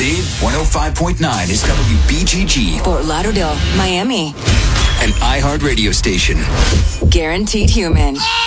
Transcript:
Speed 105.9 is WBGG. Fort Lauderdale, Miami. An iHeart radio station. Guaranteed Human.